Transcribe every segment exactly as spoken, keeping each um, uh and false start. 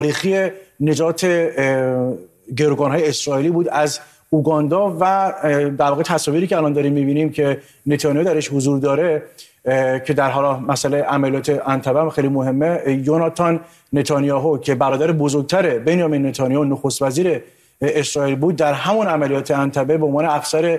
تاریخی نجات گروگان‌های اسرائیلی بود از اوگاندا و در واقع تصاویری که الان داریم می‌بینیم که نتانیاهو درش حضور داره که در حالا مسئله عملیات انتبه خیلی مهمه. یوناتان نتانیاهو که برادر بزرگتر بنیامین نتانیاهو نخست وزیر اسرائیل بود، در همون عملیات انتبه به عنوان افسر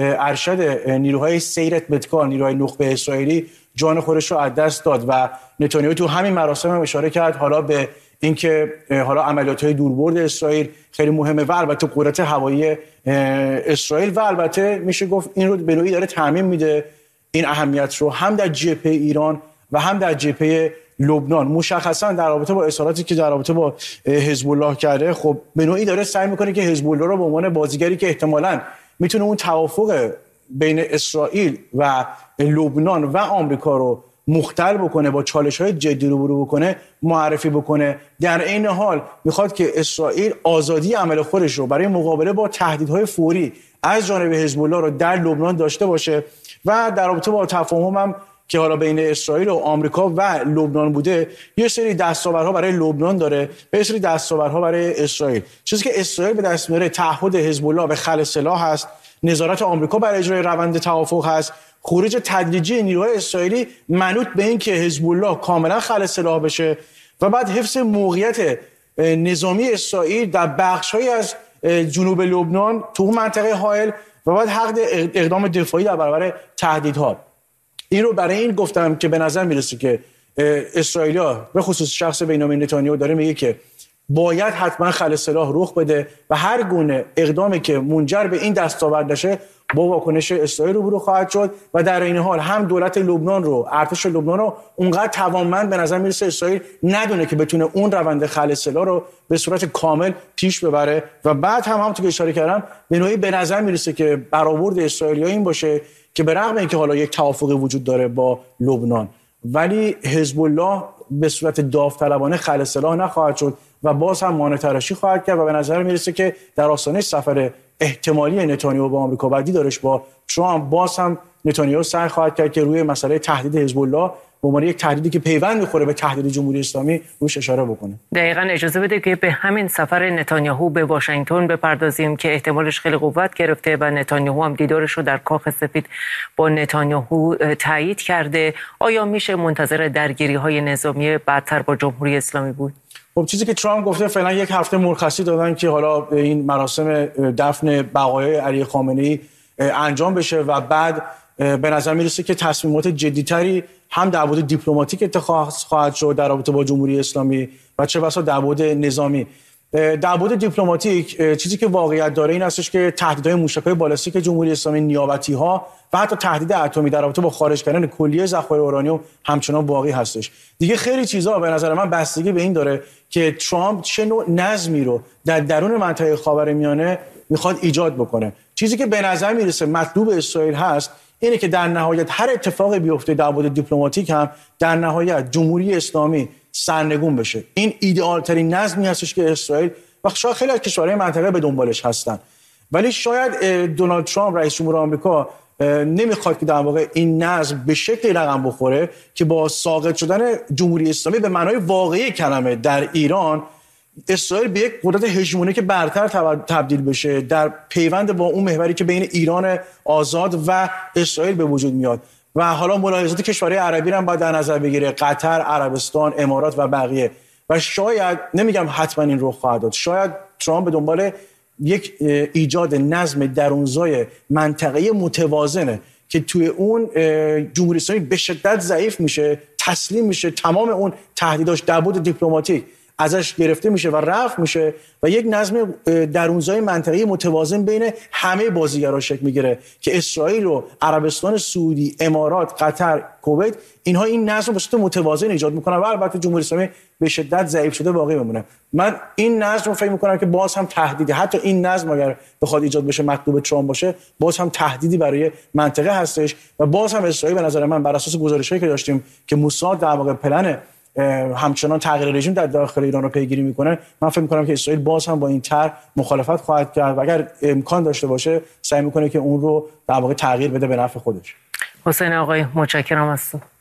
ارشد نیروهای سیرت بتکار، نیروهای نخبه اسرائیلی، جان خودش رو از دست داد و نتانیاهو تو همین مراسم هم اشاره کرد حالا به اینکه حالا عملیات‌های دوربرد اسرائیل خیلی مهمه و البته قدرت هوایی اسرائیل و البته میشه گفت این رو به نوعی داره تعمیم میده این اهمیت رو هم در جبهه ایران و هم در جبهه لبنان. مشخصا در رابطه با اظهاراتی که در رابطه با حزب الله کرده، خب به نوعی داره سعی میکنه که حزب الله رو به عنوان بازیگری که احتمالاً میتونه اون توافق بین اسرائیل و لبنان و آمریکا رو مختل بکنه، با چالش‌های جدی روبرو بکنه، معرفی بکنه. در این حال میخواد که اسرائیل آزادی عمل خودش رو برای مقابله با تهدیدهای فوری از جانب حزب الله رو در لبنان داشته باشه و در رابطه با تفاهم هم که حالا بین اسرائیل و آمریکا و لبنان بوده، یه سری دستاوردها برای لبنان داره و یه سری دستاوردها برای اسرائیل. چیزی که اسرائیل به دست میاره تعهد حزب الله به خلع سلاح هست، نظارت آمریکا بر اجرای روند توافق هست، خروج تدریجی نیروهای اسرائیلی منوط به این که حزب الله کاملا خلع سلاح بشه و بعد حفظ موقعیت نظامی اسرائیل در بخش‌هایی از جنوب لبنان تو منطقه حائل و بعد حق اقدام دفاعی در برابر تهدیدها. این رو برای این گفتم که به نظر میرسه که اسرائیلیا به خصوص شخص بنیامین نتانیاهو داره میگه که باید حتما خلع سلاح رخ بده و هر گونه اقدامی که منجر به این دستاورد بشه با واکنش اسرائیل روبرو خواهد شد و در این حال هم دولت لبنان رو، ارتش لبنان رو اونقدر توانمند به نظر میرسه اسرائیل ندونه که بتونه اون روند خلع سلاح رو به صورت کامل پیش ببره و بعد هم همونطور که اشاره کردم به نوعی به نظر میرسه که برآورد اسرائیلی‌ها این باشه که به رغم اینکه حالا یک توافقی وجود داره با لبنان ولی حزب الله به صورت داوطلبانه خلع سلاح نخواهد شد و باز هم مانع تراشی خواهد کرد و به نظر میرسه که در آستانه سفر احتمالی نتانیاهو با آمریکا و دیدارش با ترامپ باز هم نتانیاهو سعی خواهد کرد که روی مسئله تهدید حزب الله به عنوان یک تهدیدی که پیوند می‌خوره به تهدید جمهوری اسلامی روش اشاره بکنه. دقیقاً اجازه بده که به همین سفر نتانیاهو به واشنگتن بپردازیم که احتمالش خیلی قوت گرفته و نتانیاهو هم دیدارش رو در کاخ سفید با نتانیاهو تایید کرده. آیا میشه منتظر درگیری‌های نظامی بعدتر با جمهوری اسلامی بود؟ خب چیزی که ترامپ گفته فعلا یک هفته مرخصی دادن که حالا این مراسم دفن بقایای علی خامنه‌ای انجام بشه و بعد به نظر میرسه که تصمیمات جدی‌تری هم در بعد دیپلماتیک اتخاذ خواهد شد در رابطه با جمهوری اسلامی و چه بسا در بعد نظامی. در بعد دیپلماتیک چیزی که واقعیت داره این هستش که تهدیدهای موشک‌های بالستیک جمهوری اسلامی، نیابتی‌ها و حتی تهدید اتمی در رابطه با خارج کردن کلیه ذخایر اورانیوم همچنان باقی هستش. دیگه خیلی چیزا به نظر من بستگی به این داره که ترامپ چه نوع نظمی رو در درون منطقه خاورمیانه میخواد ایجاد بکنه. چیزی که به نظر میرسه مطلوب اسرائیل هست اینه که در نهایت هر اتفاقی بیفته در بعد دیپلماتیک هم در نهایت جمهوری اسلامی سرنگون بشه. این ایدئال ترین نظمی هستش که اسرائیل و شاید خیلی از کشورهای منطقه به دنبالش هستن. ولی شاید دونالد ترامپ رئیس جمهور آمریکا نمیخواد که در واقع این نظم به شکلی رقم بخوره که با ساقط شدن جمهوری اسلامی به معنای واقعی کلمه در ایران اسرائیل به یک قدرت هژمونیک برتر تبدیل بشه در پیوند با اون محوری که بین ایران آزاد و اسرائیل به وجود میاد. و حالا ملاحظات کشورهای عربی هم باید در نظر بگیره، قطر، عربستان، امارات و بقیه. و شاید نمیگم حتما این رخ خواهد داد، شاید ترامپ به دنبال یک ایجاد نظم درونزای منطقه‌ای متوازنه که توی اون جمهوری اسلامی به شدت ضعیف میشه، تسلیم میشه، تمام اون تهدیداش در بعد دیپلماتیک ازش گرفته میشه و رفع میشه و یک نظم درونزای منطقه‌ای متوازن بین همه بازیگرا شکل میگیره که اسرائیل و عربستان سعودی، امارات، قطر، کویت اینها این نظم به صورت متوازن ایجاد میکنن و البته جمهوری اسلامی به شدت ضعیف شده باقی بمونه. من این نظم رو فکر میکنم که باز هم تهدیدی، حتی این نظم اگر بخواد ایجاد بشه مطلوب ترامپ باشه، باز هم تهدیدی برای منطقه هستش و باز هم اسرائیل به نظر من بر اساس گزارشایی که داشتیم که موساد در واقع پلن همچنان تغییر رژیم در داخل ایران رو پیگیری میکنه، من فکر میکنم که اسرائیل باز هم با این طرح مخالفت خواهد کرد و اگر امکان داشته باشه سعی میکنه که اون رو در واقع تغییر بده به نفع خودش. حسین آقای متشکرم هستم.